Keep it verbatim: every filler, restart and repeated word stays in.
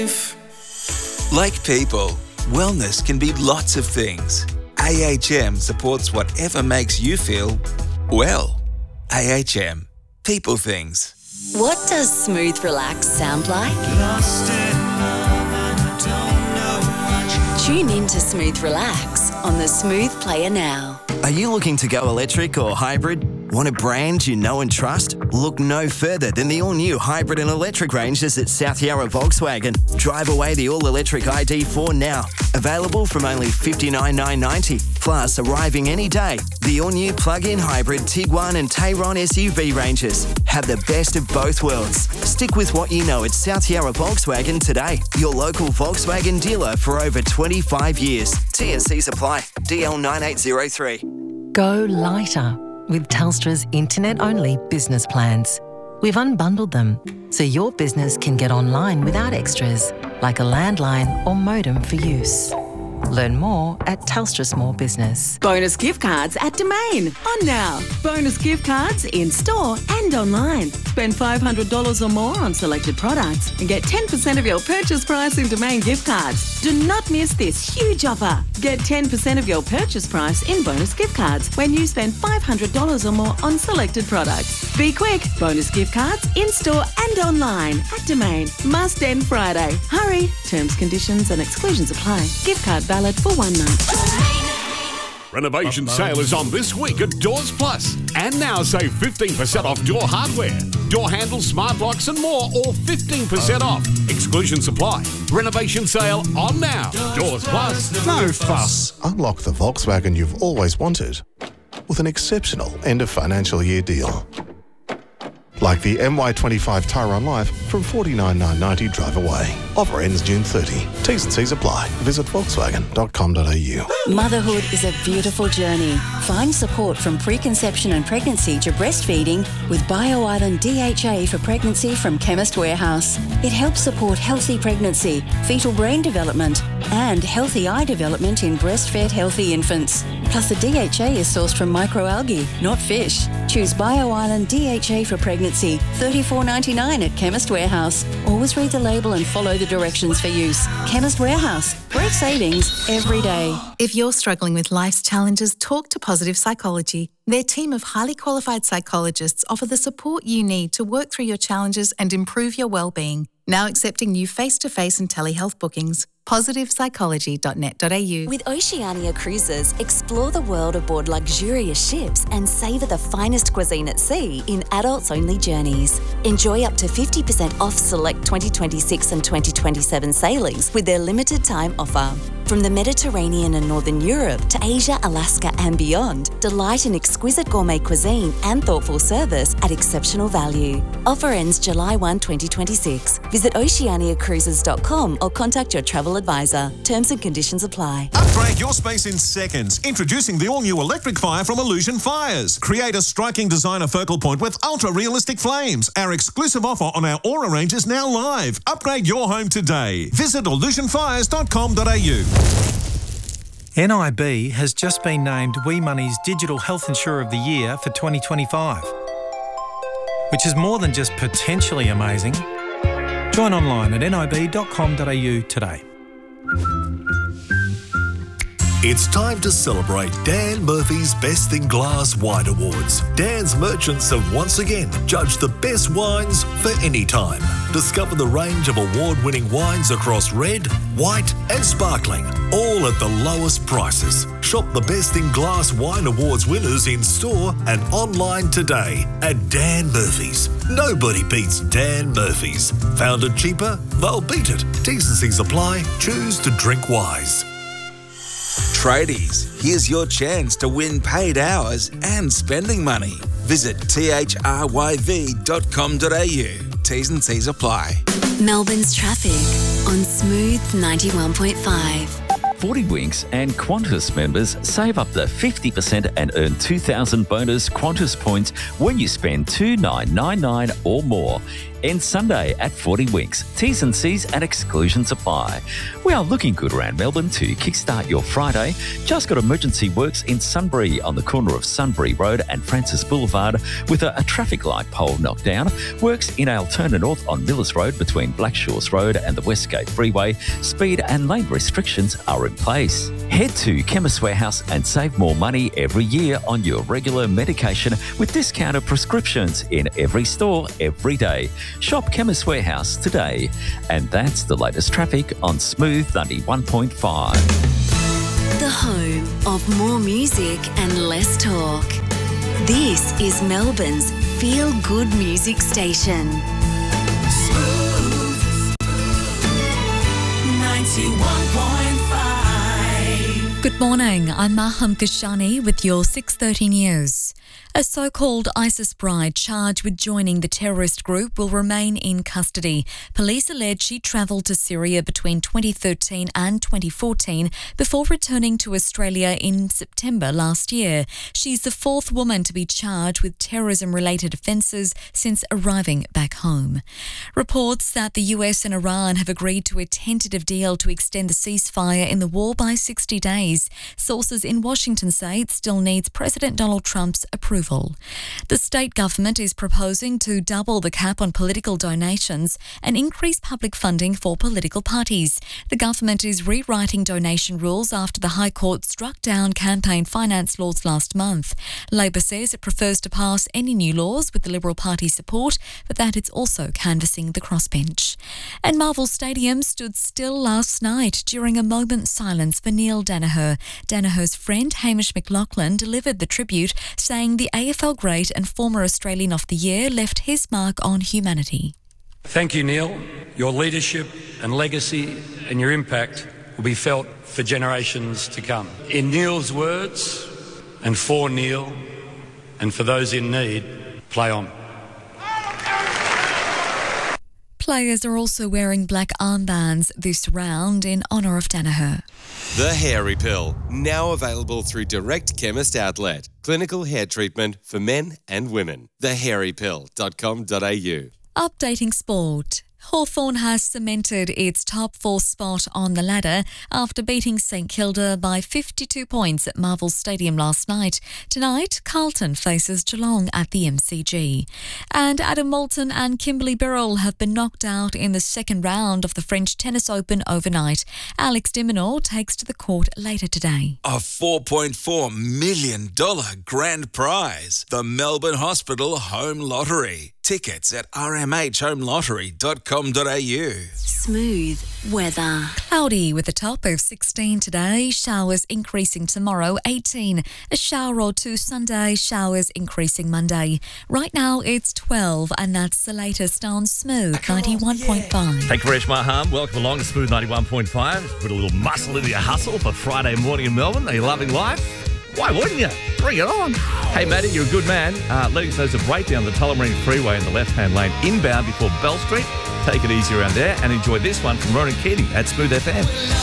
Like people, wellness can be lots of things. A H M supports whatever makes you feel well. A H M. People things. What does smooth relax sound like? Lost in love and I don't know much. Tune in to Smooth Relax on the Smooth Player now. Are you looking to go electric or hybrid? Want a brand you know and trust? Look no further than the all-new hybrid and electric ranges at South Yarra Volkswagen. Drive away the all-electric I D four now. Available from only fifty-nine thousand nine hundred ninety dollars. Plus, arriving any day, the all-new plug-in hybrid Tiguan and Tayron S U V ranges. Have the best of both worlds. Stick with what you know at South Yarra Volkswagen today. Your local Volkswagen dealer for over twenty-five years. T S Cs apply. D L nine eight zero three. Go lighter with Telstra's internet-only business plans. We've unbundled them so your business can get online without extras, like a landline or modem for use. Learn more at Telstra Small Business. Bonus gift cards at Domain. On now. Bonus gift cards in store and online. Spend five hundred dollars or more on selected products and get ten percent of your purchase price in Domain gift cards. Do not miss this huge offer. Get ten percent of your purchase price in bonus gift cards when you spend five hundred dollars or more on selected products. Be quick. Bonus gift cards in store and online at Domain. Must end Friday. Hurry. Terms, conditions and exclusions apply. Gift card valid for one month. Renovation sale is on this week at Doors Plus. And now save fifteen percent off door hardware, door handles, smart locks and more, all fifteen percent off. Exclusions apply. Renovation sale on now. Doors Plus. No fuss. Unlock the Volkswagen you've always wanted with an exceptional end of financial year deal. Like the M Y twenty-five Tayron Life from forty-nine thousand nine hundred ninety drive away. Offer ends June thirtieth. T's and C's apply. Visit volkswagen dot com dot a u. Motherhood is a beautiful journey. Find support from preconception and pregnancy to breastfeeding with BioIsland D H A for pregnancy from Chemist Warehouse. It helps support healthy pregnancy, fetal brain development, and healthy eye development in breastfed healthy infants. Plus, the D H A is sourced from microalgae, not fish. Choose BioIsland D H A for pregnancy, thirty-four ninety-nine at Chemist Warehouse. Always read the label and follow the directions for use. Chemist Warehouse. Great savings every day. If you're struggling with life's challenges, talk to Positive Psychology. Their team of highly qualified psychologists offer the support you need to work through your challenges and improve your well-being. Now accepting new face-to-face and telehealth bookings. positive psychology dot net dot a u. With Oceania Cruises, explore the world aboard luxurious ships and savour the finest cuisine at sea in adults-only journeys. Enjoy up to fifty percent off select twenty twenty-six and twenty twenty-seven sailings with their limited time offer. From the Mediterranean and Northern Europe to Asia, Alaska and beyond, delight in exquisite gourmet cuisine and thoughtful service at exceptional value. Offer ends July first, twenty twenty-six. Visit oceania cruises dot com or contact your travel advisor. Terms and conditions apply. Upgrade your space in seconds. Introducing the all-new electric fire from Illusion Fires. Create a striking designer focal point with ultra-realistic flames. Our exclusive offer on our Aura range is now live. Upgrade your home today. Visit illusion fires dot com dot a u. N I B has just been named We Money's Digital Health Insurer of the Year for twenty twenty-five, which is more than just potentially amazing. Join online at n i b dot com dot a u today. It's time to celebrate Dan Murphy's Best in Glass Wine Awards. Dan's merchants have once again judged the best wines for any time. Discover the range of award-winning wines across red, white and sparkling, all at the lowest prices. Shop the Best in Glass Wine Awards winners in store and online today at Dan Murphy's. Nobody beats Dan Murphy's. Found it cheaper? They'll beat it. T's and C's apply. Choose to drink wise. Tradies, here's your chance to win paid hours and spending money. Visit t h r y v dot com dot a u. T's and C's apply. Melbourne's traffic on Smooth ninety-one point five. forty Winks and Qantas members save up to fifty percent and earn two thousand bonus Qantas points when you spend two thousand nine hundred ninety-nine dollars or more. ends Sunday at forty Winks. T's and C's and exclusions apply. We are looking good around Melbourne to kickstart your Friday. Just got emergency works in Sunbury on the corner of Sunbury Road and Francis Boulevard with a, a traffic light pole knocked down. Works in Altona North on Millers Road between Blackshores Road and the Westgate Freeway. Speed and lane restrictions are in place. Head to Chemist Warehouse and save more money every year on your regular medication with discounted prescriptions in every store every day. Shop Chemist Warehouse today. And that's the latest traffic on Smooth ninety-one point five. The home of more music and less talk. This is Melbourne's Feel Good Music Station. Smooth ninety-one point five. Good morning, I'm Maham Kashani with your six thirty news. A so-called ISIS bride charged with joining the terrorist group will remain in custody. Police allege she travelled to Syria between twenty thirteen and twenty fourteen before returning to Australia in September last year. She's the fourth woman to be charged with terrorism-related offences since arriving back home. Reports that the U S and Iran have agreed to a tentative deal to extend the ceasefire in the war by sixty days. Sources in Washington say it still needs President Donald Trump's approval. The state government is proposing to double the cap on political donations and increase public funding for political parties. The government is rewriting donation rules after the High Court struck down campaign finance laws last month. Labor says it prefers to pass any new laws with the Liberal Party support, but that it's also canvassing the crossbench. And Marvel Stadium stood still last night during a moment's silence for Neil Daniher. Daniher's friend Hamish McLaughlin delivered the tribute, saying the A F L great and former Australian of the Year left his mark on humanity. Thank you, Neil. Your leadership and legacy and your impact will be felt for generations to come. In Neil's words, and for Neil, and for those in need, play on. Players are also wearing black armbands this round in honour of Daniher. The Hairy Pill, now available through Direct Chemist Outlet. Clinical hair treatment for men and women. the hairy pill dot com dot a u. Updating sport. Hawthorn has cemented its top four spot on the ladder after beating St Kilda by fifty-two points at Marvel Stadium last night. Tonight, Carlton faces Geelong at the M C G. And Adam Moulton and Kimberly Birrell have been knocked out in the second round of the French Tennis Open overnight. Alex de Minaur takes to the court later today. A four point four million dollars grand prize. The Melbourne Hospital Home Lottery. Tickets at r m h home lottery dot com dot a u. Smooth weather. Cloudy with a top of sixteen today, showers increasing tomorrow, eighteen. A shower or two Sunday, showers increasing Monday. Right now it's twelve, and that's the latest on Smooth ninety-one point five. Thank you very much, Maham. Welcome along to Smooth ninety-one point five. Put a little muscle into your hustle for Friday morning in Melbourne. Are you loving life? Why wouldn't you? Bring it on. Hey, Matty, you're a good man. Uh, letting us know there's a breakdown the Tullamarine Freeway in the left-hand lane inbound before Bell Street. Take it easy around there and enjoy this one from Ronan Keating at Smooth F M.